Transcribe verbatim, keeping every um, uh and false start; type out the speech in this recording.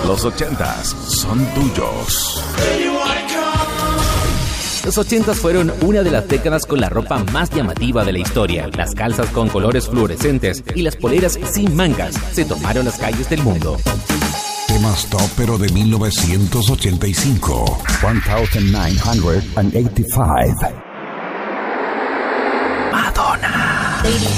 Los ochentas son tuyos. Los ochentas fueron una de las décadas con la ropa más llamativa de la historia. Las calzas con colores fluorescentes y las poleras sin mangas se tomaron las calles del mundo. Temas top pero de mil novecientos ochenta y cinco. nineteen eighty-five. Madonna. Ladies